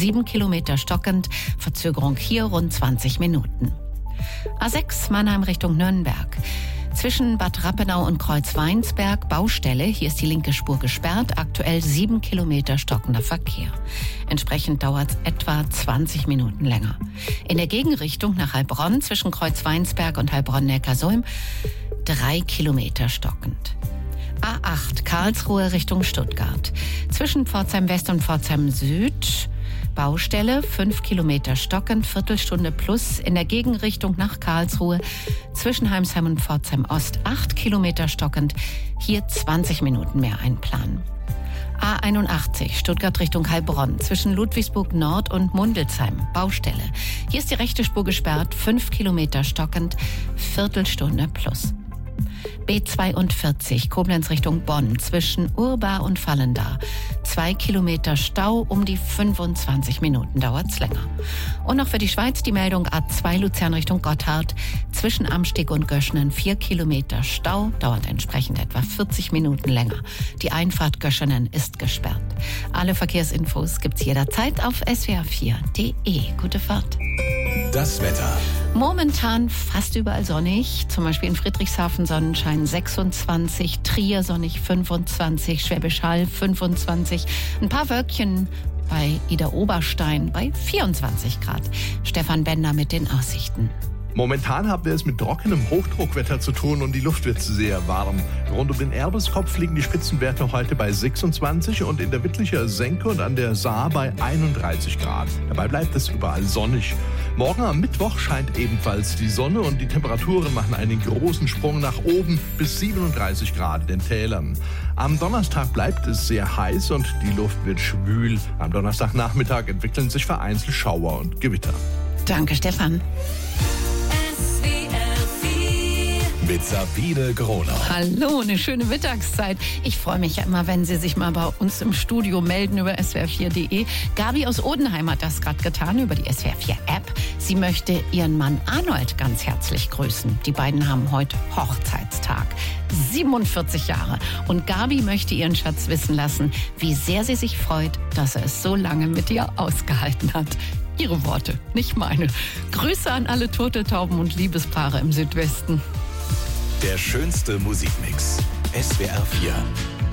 7 Kilometer stockend, Verzögerung hier rund 20 Minuten. A6 Mannheim Richtung Nürnberg. Zwischen Bad Rappenau und Kreuzweinsberg Baustelle. Hier ist die linke Spur gesperrt. Aktuell 7 Kilometer stockender Verkehr. Entsprechend dauert es etwa 20 Minuten länger. In der Gegenrichtung nach Heilbronn zwischen Kreuzweinsberg und Heilbronn-Neckarsulm 3 Kilometer stockend. A8 Karlsruhe Richtung Stuttgart. Zwischen Pforzheim West und Pforzheim Süd Baustelle, 5 Kilometer stockend, Viertelstunde plus. In der Gegenrichtung nach Karlsruhe zwischen Heimsheim und Pforzheim Ost 8 Kilometer stockend, hier 20 Minuten mehr einplanen. A81 Stuttgart Richtung Heilbronn zwischen Ludwigsburg Nord und Mundelsheim Baustelle. Hier ist die rechte Spur gesperrt, 5 Kilometer stockend, Viertelstunde plus. B42 Koblenz Richtung Bonn zwischen Urbar und Vallendar. 2 Kilometer Stau, um die 25 Minuten dauert's länger. Und noch für die Schweiz die Meldung A2 Luzern Richtung Gotthard. Zwischen Amsteg und Göschenen 4 Kilometer Stau, dauert entsprechend etwa 40 Minuten länger. Die Einfahrt Göschenen ist gesperrt. Alle Verkehrsinfos gibt's jederzeit auf swr4.de. Gute Fahrt. Das Wetter. Momentan fast überall sonnig, zum Beispiel in Friedrichshafen Sonnenschein 26, Trier sonnig 25, Schwäbisch Hall 25, ein paar Wölkchen bei Ida Oberstein bei 24 Grad. Stefan Bender mit den Aussichten. Momentan haben wir es mit trockenem Hochdruckwetter zu tun und die Luft wird sehr warm. Rund um den Erbeskopf liegen die Spitzenwerte heute bei 26 und in der Wittlicher Senke und an der Saar bei 31 Grad. Dabei bleibt es überall sonnig. Morgen am Mittwoch scheint ebenfalls die Sonne und die Temperaturen machen einen großen Sprung nach oben bis 37 Grad in den Tälern. Am Donnerstag bleibt es sehr heiß und die Luft wird schwül. Am Donnerstagnachmittag entwickeln sich vereinzelt Schauer und Gewitter. Danke, Stefan. Mit Sabine Gronau. Hallo, eine schöne Mittagszeit. Ich freue mich ja immer, wenn Sie sich mal bei uns im Studio melden über swr4.de. Gabi aus Odenheim hat das gerade getan über die SWR4-App. Sie möchte ihren Mann Arnold ganz herzlich grüßen. Die beiden haben heute Hochzeitstag. 47 Jahre. Und Gabi möchte ihren Schatz wissen lassen, wie sehr sie sich freut, dass er es so lange mit ihr ausgehalten hat. Ihre Worte, nicht meine. Grüße an alle Turteltauben und Liebespaare im Südwesten. Der schönste Musikmix. SWR4.